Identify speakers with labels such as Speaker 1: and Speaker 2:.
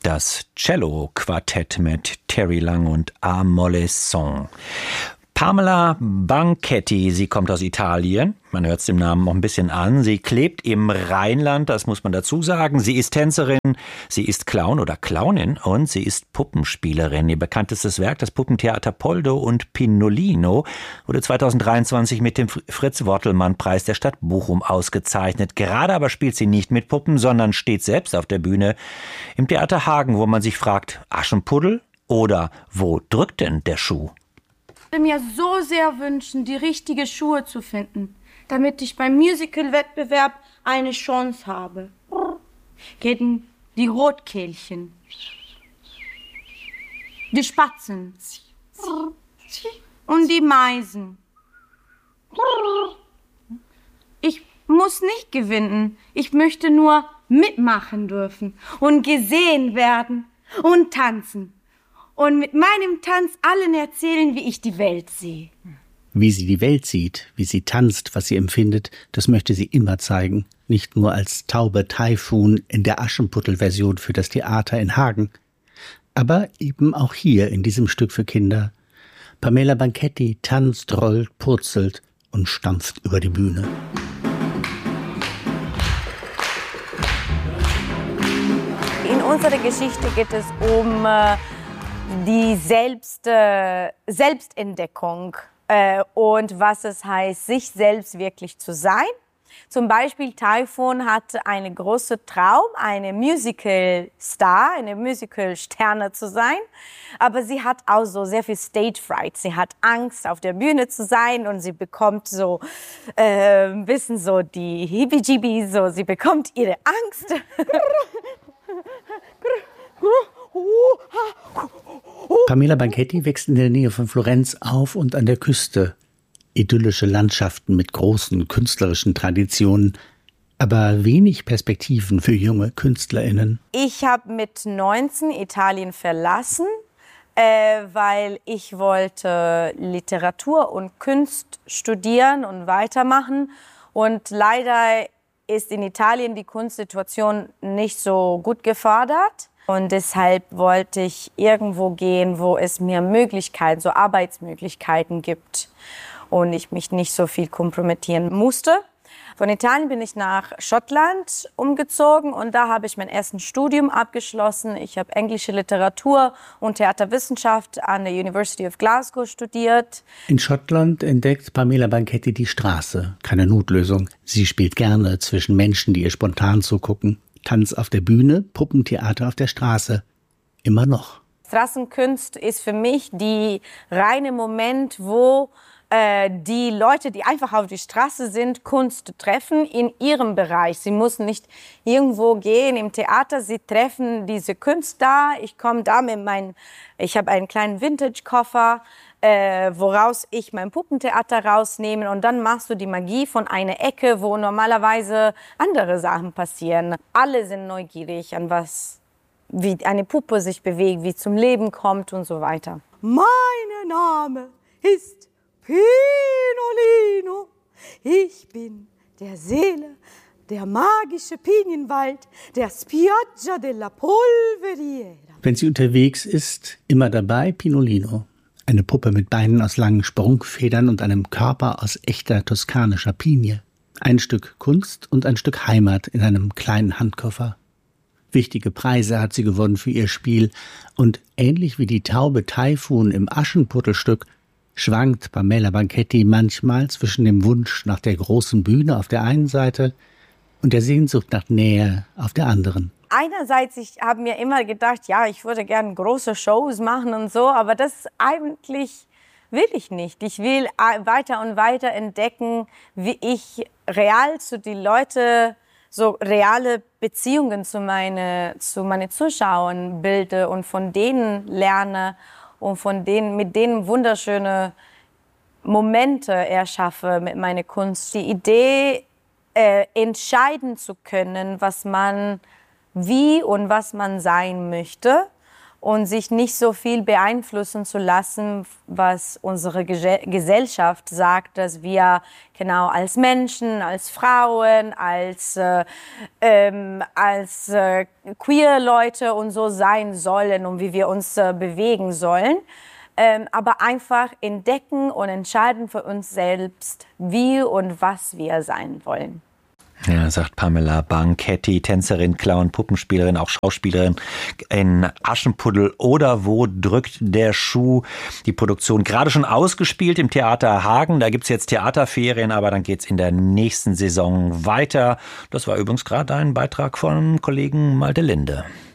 Speaker 1: das Cello-Quartett mit Terry Lang und Amole Song. Pamela Banchetti, sie kommt aus Italien, man hört es dem Namen auch ein bisschen an. Sie lebt im Rheinland, das muss man dazu sagen. Sie ist Tänzerin, sie ist Clown oder Clownin und sie ist Puppenspielerin. Ihr bekanntestes Werk, das Puppentheater Poldo und Pinolino, wurde 2023 mit dem Fritz-Wortelmann-Preis der Stadt Bochum ausgezeichnet. Gerade aber spielt sie nicht mit Puppen, sondern steht selbst auf der Bühne im Theater Hagen, wo man sich fragt, Aschenputtel oder wo drückt denn der Schuh?
Speaker 2: Ich würde mir so sehr wünschen, die richtige Schuhe zu finden, damit ich beim Musical-Wettbewerb eine Chance habe. Gegen die Rotkehlchen, die Spatzen und die Meisen. Ich muss nicht gewinnen, ich möchte nur mitmachen dürfen und gesehen werden und tanzen. Und mit meinem Tanz allen erzählen, wie ich die Welt sehe.
Speaker 3: Wie sie die Welt sieht, wie sie tanzt, was sie empfindet, das möchte sie immer zeigen. Nicht nur als Taube Taifun in der Aschenputtel-Version für das Theater in Hagen, aber eben auch hier in diesem Stück für Kinder. Pamela Banchetti tanzt, rollt, purzelt und stampft über die Bühne.
Speaker 4: In unserer Geschichte geht es um die Selbstentdeckung und was es heißt, sich selbst wirklich zu sein. Zum Beispiel Taifun hatte einen großen Traum, eine Musical-Star, eine Musical-Sterne zu sein. Aber sie hat auch so sehr viel Stage-Fright. Sie hat Angst, auf der Bühne zu sein und sie bekommt so ein bisschen so die Hibi-Jibi, so sie bekommt ihre Angst.
Speaker 3: Pamela Banchetti wächst in der Nähe von Florenz auf und an der Küste. Idyllische Landschaften mit großen künstlerischen Traditionen, aber wenig Perspektiven für junge KünstlerInnen.
Speaker 4: Ich habe mit 19 Italien verlassen, weil ich wollte Literatur und Kunst studieren und weitermachen. Und leider ist in Italien die Kunstsituation nicht so gut gefördert. Und deshalb wollte ich irgendwo gehen, wo es mir Möglichkeiten, so Arbeitsmöglichkeiten gibt und ich mich nicht so viel kompromittieren musste. Von Italien bin ich nach Schottland umgezogen und da habe ich mein erstes Studium abgeschlossen. Ich habe englische Literatur und Theaterwissenschaft an der University of Glasgow studiert.
Speaker 3: In Schottland entdeckt Pamela Banchetti die Straße. Keine Notlösung. Sie spielt gerne zwischen Menschen, die ihr spontan zugucken. Tanz auf der Bühne, Puppentheater auf der Straße. Immer noch.
Speaker 4: Straßenkunst ist für mich die reine Moment, wo die Leute, die einfach auf die Straße sind, Kunst treffen in ihrem Bereich. Sie müssen nicht irgendwo gehen im Theater, sie treffen diese Kunst da. Ich komme da ich habe einen kleinen Vintage-Koffer, woraus ich mein Puppentheater rausnehme und dann machst du die Magie von einer Ecke, wo normalerweise andere Sachen passieren. Alle sind neugierig an wie eine Puppe sich bewegt, wie zum Leben kommt und so weiter.
Speaker 2: Mein Name ist Pinolino. Ich bin der Seele, der magische Pinienwald, der Spiaggia della Polveriera.
Speaker 3: Wenn sie unterwegs ist, immer dabei Pinolino. Eine Puppe mit Beinen aus langen Sprungfedern und einem Körper aus echter toskanischer Pinie. Ein Stück Kunst und ein Stück Heimat in einem kleinen Handkoffer. Wichtige Preise hat sie gewonnen für ihr Spiel und ähnlich wie die Taube Taifun im Aschenputtelstück schwankt Pamela Banchetti manchmal zwischen dem Wunsch nach der großen Bühne auf der einen Seite und der Sehnsucht nach Nähe auf der anderen.
Speaker 4: Einerseits, ich habe mir immer gedacht, ja, ich würde gerne große Shows machen und so, aber das eigentlich will ich nicht. Ich will weiter und weiter entdecken, wie ich real zu den Leuten so reale Beziehungen zu meinen Zuschauern bilde und von denen lerne und mit denen wunderschöne Momente erschaffe mit meiner Kunst. Die Idee, entscheiden zu können, wie und was man sein möchte und sich nicht so viel beeinflussen zu lassen, was unsere Gesellschaft sagt, dass wir genau als Menschen, als Frauen, als queer Leute und so sein sollen und wie wir uns bewegen sollen. Aber einfach entdecken und entscheiden für uns selbst, wie und was wir sein wollen.
Speaker 1: Ja, sagt Pamela Banchetti, Tänzerin, Clown, Puppenspielerin, auch Schauspielerin in Aschenputtel oder Wo drückt der Schuh? Die Produktion gerade schon ausgespielt im Theater Hagen. Da gibt's jetzt Theaterferien, aber dann geht's in der nächsten Saison weiter. Das war übrigens gerade ein Beitrag von Kollegen Malte Linde.